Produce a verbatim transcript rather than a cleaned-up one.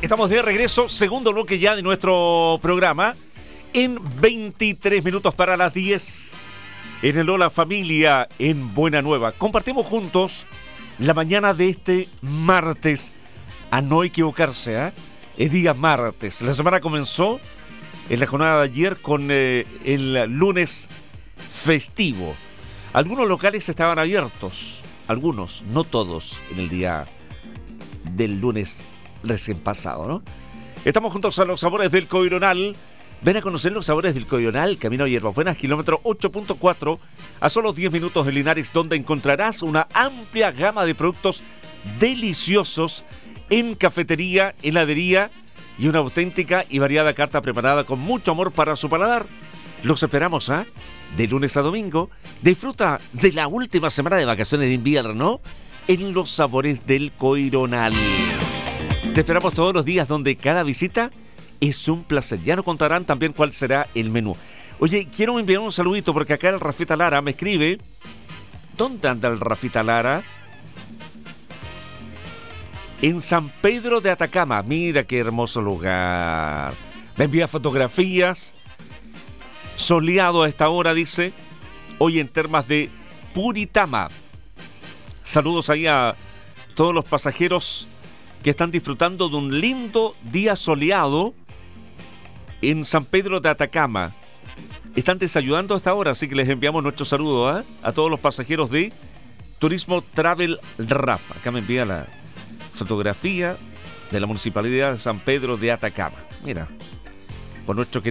Estamos de regreso, segundo bloque ya de nuestro programa, en veintitrés minutos para las diez, en el Hola Familia, en Buena Nueva. Compartimos juntos la mañana de este martes, a no equivocarse, ¿eh? Es día martes. La semana comenzó en la jornada de ayer con eh, el lunes festivo. Algunos locales estaban abiertos, algunos, no todos, en el día del lunes recién pasado, ¿no? Estamos juntos a los sabores del Coironal. Ven a conocer los sabores del Coironal, camino a Hierbabuenas, kilómetro ocho punto cuatro, a solo diez minutos de Linares, donde encontrarás una amplia gama de productos deliciosos en cafetería, heladería y una auténtica y variada carta preparada con mucho amor para su paladar. Los esperamos, ¿ah? ¿eh? De lunes a domingo. Disfruta de la última semana de vacaciones de invierno en los sabores del Coironal. Te esperamos todos los días, donde cada visita es un placer. Ya nos contarán también cuál será el menú. Oye, quiero enviar un saludito porque acá el Rafita Lara me escribe. ¿Dónde anda el Rafita Lara? En San Pedro de Atacama. Mira qué hermoso lugar. Me envía fotografías. Soleado a esta hora, dice. Hoy en Termas de Puritama. Saludos ahí a todos los pasajeros que están disfrutando de un lindo día soleado en San Pedro de Atacama. Están desayunando hasta ahora, así que les enviamos nuestro saludo ¿eh? a todos los pasajeros de Turismo Travel Rafa. Acá me envía la fotografía de la Municipalidad de San Pedro de Atacama. Mira, por nuestro querido